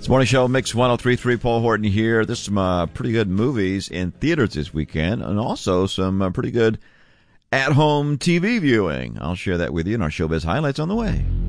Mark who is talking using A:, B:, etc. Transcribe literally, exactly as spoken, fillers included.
A: This morning show, Mix one oh three point three, Paul Horton here. There's some uh, pretty good movies in theaters this weekend, and also some uh, pretty good at-home T V viewing. I'll share that with you in our Showbiz Highlights on the way.